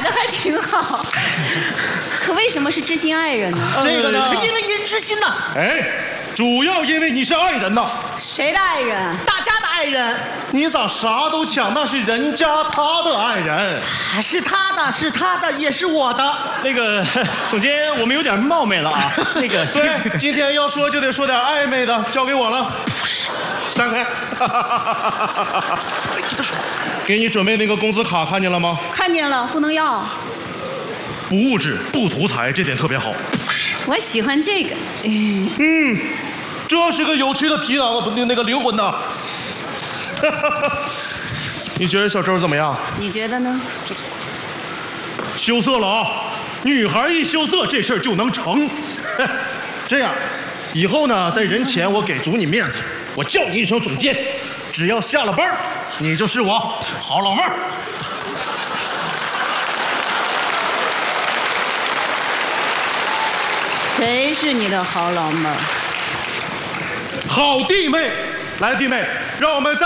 的还挺好。可为什么是知心爱人呢？ 这个呢， 因为您知心呐。 哎，主要因为你是爱人呐。 谁的爱人？ 大家的爱人。 你咋啥都抢？那是人家他的爱人。 是他的，是他的，也是我的。 那个总监，我们有点冒昧了啊。那个， 对，今天要说就得说点暧昧的，交给我了。散开。给你准备那个工资卡，看见了吗？ 看见了，不能要。 不物质，不图财，这点特别好。 我喜欢这个。 这是个有趣的皮囊，不，那个灵魂呐。你觉得小周怎么样？ 你觉得呢？ 羞涩了啊！女孩一羞涩，这事儿就能成。这样，以后呢，在人前我给足你面子，我叫你一声总监，只要下了班，你就是我好老妹儿。 谁是你的好老妹儿？ 好弟妹，来，弟妹，让我们再